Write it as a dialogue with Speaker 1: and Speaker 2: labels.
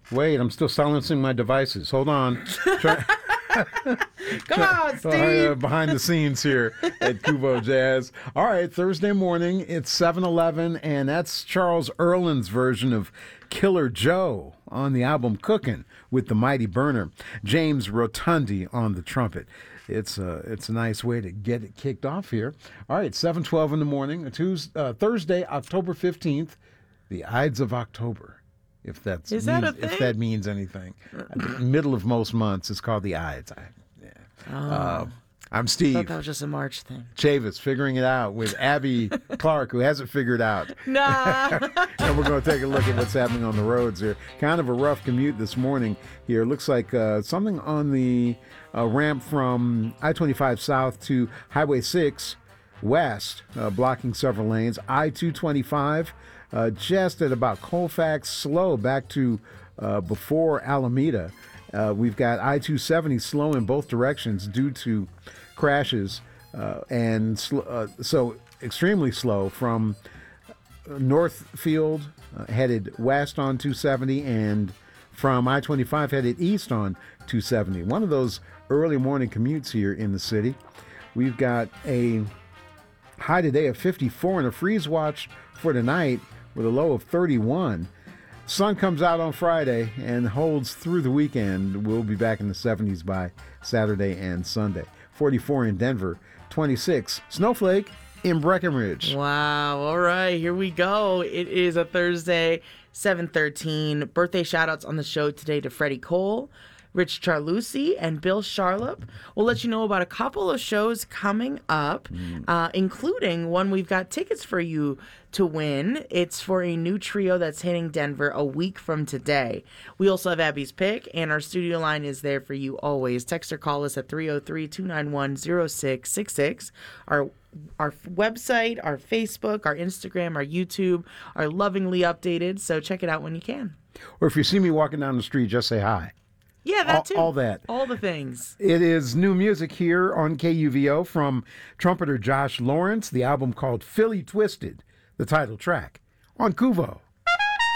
Speaker 1: Wait, I'm still silencing my devices. Hold on.
Speaker 2: Come on, Steve.
Speaker 1: Behind the scenes here at Kuvo Jazz. All right, Thursday morning, it's 7:11, and that's Charles Earland's version of Killer Joe on the album Cookin' with the Mighty Burner. James Rotundi on the trumpet. It's a nice way to get it kicked off here. All right, 7:12 in the morning, Thursday, October 15th, the Ides of October. If that means anything, middle of most months is called the Ides. I'm Steve.
Speaker 2: I thought that was just a March thing.
Speaker 1: Chavis figuring it out with Abby Clark, who hasn't figured out.
Speaker 2: Nah.
Speaker 1: And we're going to take a look at what's happening on the roads here. Kind of a rough commute this morning here. Looks like something on the ramp from I-25 south to Highway 6 west, blocking several lanes. I-225 just at about Colfax, slow back to before Alameda. We've got I-270 slow in both directions due to crashes, so extremely slow from Northfield headed west on 270 and from I-25 headed east on 270. One of those early morning commutes here in the city. We've got a high today of 54 and a freeze watch for tonight with a low of 31. Sun comes out on Friday and holds through the weekend. We'll be back in the 70s by Saturday and Sunday. 44 in Denver, 26 snowflake in Breckenridge.
Speaker 2: Wow. All right, here we go. It is a Thursday, 7:13. Birthday shout-outs on the show today to Freddie Cole, Rich Charlucci, and Bill Sharlop. We'll let you know about a couple of shows coming up, including one we've got tickets for you to win. It's for a new trio that's hitting Denver a week from today. We also have Abby's Pick, and our studio line is there for you always. Text or call us at 303-291-0666. Our website, our Facebook, our Instagram, our YouTube are lovingly updated, so check it out when you can.
Speaker 1: Or if you see me walking down the street, just say hi.
Speaker 2: Yeah, that too.
Speaker 1: All that.
Speaker 2: All the things.
Speaker 1: It is new music here on KUVO from trumpeter Josh Lawrence, the album called Philly Twisted, the title track, on Kuvo.